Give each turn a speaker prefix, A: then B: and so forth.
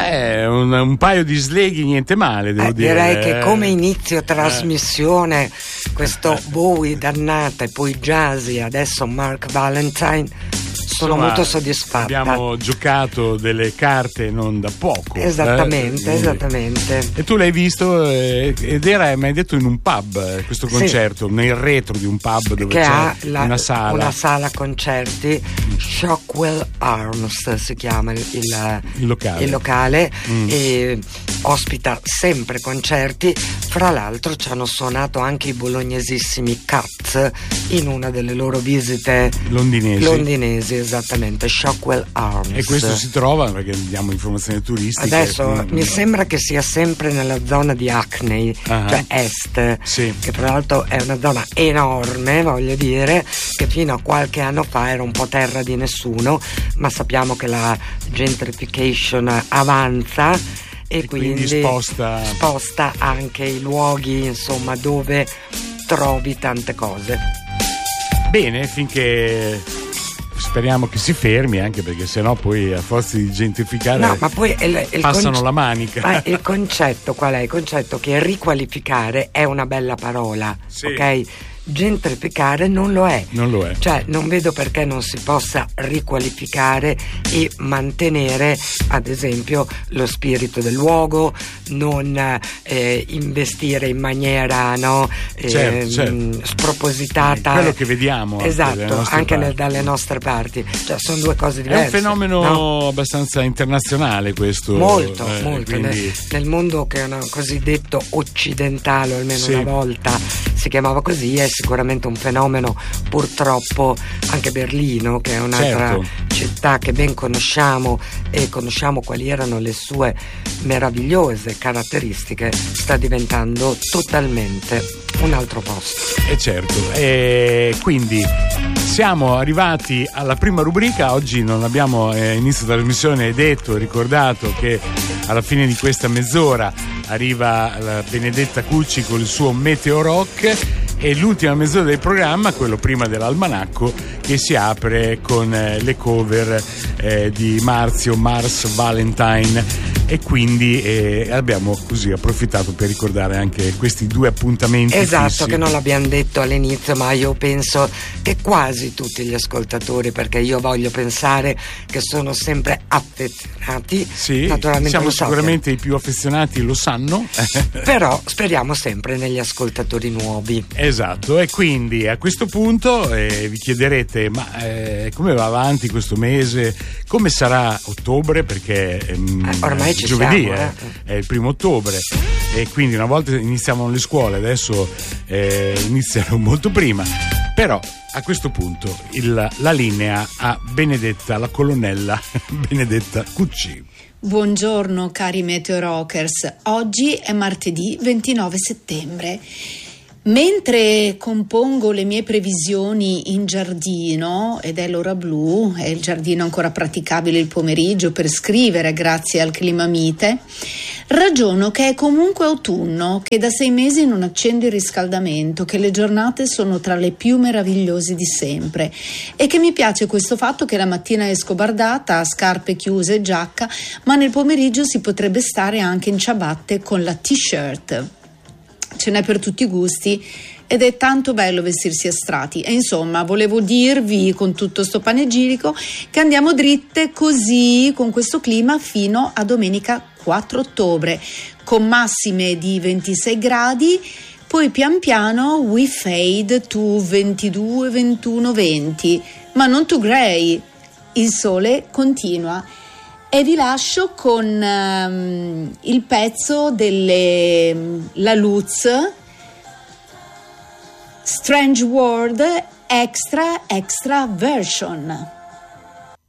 A: Un paio di sleghi, niente male, devo dire.
B: Direi che come inizio trasmissione questo Bowie dannata e poi Jazzy, adesso Mark Valentine, sono molto soddisfatta.
A: Abbiamo giocato delle carte non da poco.
B: Esattamente.
A: E tu l'hai visto ed era, mi hai detto, in un pub questo concerto, nel retro di un pub dove
B: che
A: c'è
B: ha
A: una sala
B: concerti. Shockwell Arms si chiama il locale e ospita sempre concerti. Fra l'altro ci hanno suonato anche i bolognesissimi Cats in una delle loro visite londinesi, esattamente, Shockwell Arms.
A: E questo si trova, perché diamo informazioni turistiche.
B: Adesso mi sembra che sia sempre nella zona di Hackney, cioè est, che tra l'altro è una zona enorme, voglio dire, che fino a qualche anno fa era un po' terra di nessuno, ma sappiamo che la gentrification avanza e quindi sposta anche i luoghi, insomma, dove trovi tante cose.
A: Bene, finché speriamo che si fermi, anche perché sennò poi a forza di gentrificare
B: ma poi
A: passano la manica.
B: Il concetto qual è? Il concetto che riqualificare è una bella parola, ok? Gentrificare non lo è. Cioè non vedo perché non si possa riqualificare e mantenere, ad esempio, lo spirito del luogo, non investire in maniera spropositata,
A: quello che vediamo
B: anche dalle nostre parti, cioè sono due cose diverse.
A: È un fenomeno abbastanza internazionale questo,
B: molto
A: quindi...
B: nel mondo che è cosiddetto occidentale, o almeno una volta si chiamava così. È sicuramente un fenomeno, purtroppo anche Berlino, che è un'altra città che ben conosciamo e conosciamo quali erano le sue meravigliose caratteristiche, sta diventando totalmente un altro posto.
A: E quindi siamo arrivati alla prima rubrica. Oggi non abbiamo inizio della trasmissione detto e ricordato che alla fine di questa mezz'ora arriva la Benedetta Cucci con il suo Meteo Rock, e l'ultima mezz'ora del programma, quello prima dell'almanacco, che si apre con le cover di Mars Valentine, e quindi abbiamo così approfittato per ricordare anche questi due appuntamenti fissi.
B: Che non l'abbiamo detto all'inizio, ma io penso che quasi tutti gli ascoltatori, perché io voglio pensare che sono sempre affezionati, naturalmente
A: siamo sicuramente i più affezionati, lo sanno,
B: però speriamo sempre negli ascoltatori nuovi.
A: Esatto, e quindi a questo punto vi chiederete come va avanti questo mese, come sarà ottobre, perché
B: ormai ci
A: giovedì
B: siamo,
A: è il 1° ottobre, e quindi una volta iniziavano le scuole, adesso iniziano molto prima. Però a questo punto la linea a Benedetta, la colonnella Benedetta Cucci.
C: Buongiorno cari Meteo Rockers, oggi è martedì 29 settembre. Mentre compongo le mie previsioni in giardino, ed è l'ora blu, è il giardino ancora praticabile il pomeriggio per scrivere grazie al clima mite, ragiono che è comunque autunno, che da 6 mesi non accende il riscaldamento, che le giornate sono tra le più meravigliose di sempre, e che mi piace questo fatto che la mattina esco bardata, a scarpe chiuse e giacca, ma nel pomeriggio si potrebbe stare anche in ciabatte con la t-shirt. Ce n'è per tutti i gusti ed è tanto bello vestirsi a strati. E insomma, volevo dirvi con tutto sto panegirico che andiamo dritte così, con questo clima, fino a domenica 4 ottobre, con massime di 26 gradi, poi pian piano we fade to 22, 21, 20, ma non too grey, il sole continua. E vi lascio con il pezzo La Luz, Strange World Extra Version.